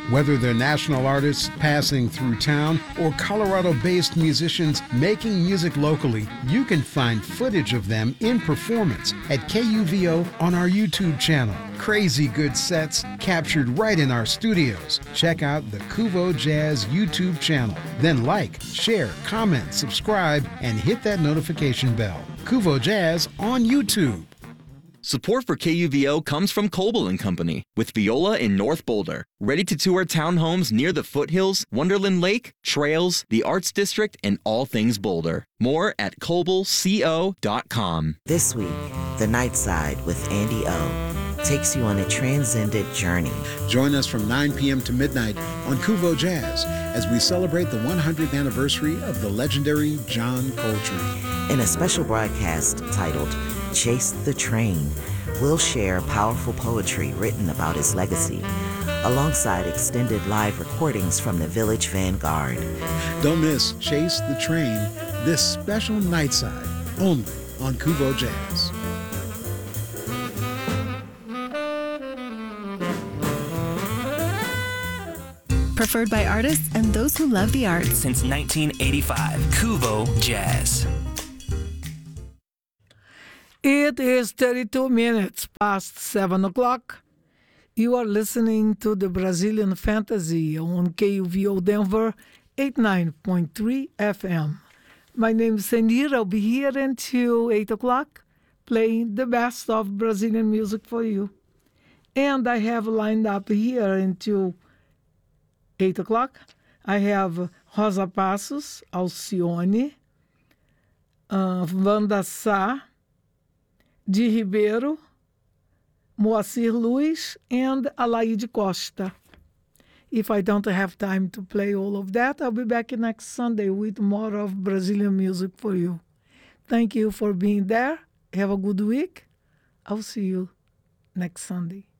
Whether they're national artists passing through town or Colorado-based musicians making music locally, you can find footage of them in performance at KUVO on our YouTube channel. Crazy good sets captured right in our studios. Check out the Kuvo Jazz YouTube channel. Then like, share, comment, subscribe, and hit that notification bell. Kuvo Jazz on YouTube. Support for KUVO comes from Coble & Company, with Viola in North Boulder. Ready to tour townhomes near the foothills, Wonderland Lake, trails, the Arts District, and all things Boulder. More at CobleCO.com. This week, The Night Side with Andy O takes you on a transcendent journey. Join us from 9 p.m. to midnight on Kuvo Jazz as we celebrate the 100th anniversary of the legendary John Coltrane. In a special broadcast titled Chase the Train, we'll share powerful poetry written about his legacy, alongside extended live recordings from the Village Vanguard. Don't miss Chase the Train this special night side, only on Kuvo Jazz. Preferred by artists and those who love the arts. Since 1985, Kuvo Jazz. It is 32 minutes past 7 o'clock. You are listening to the Brazilian Fantasy on KUVO Denver 89.3 FM. My name is Senir. I'll be here until 8 o'clock playing the best of Brazilian music for you. And I have lined up here until 8 o'clock. I have Rosa Passos, Alcione, Wanda Sá, Di Ribeiro, Moacir Luiz, and Alaide Costa. If I don't have time to play all of that, I'll be back next Sunday with more of Brazilian music for you. Thank you for being there. Have a good week. I'll see you next Sunday.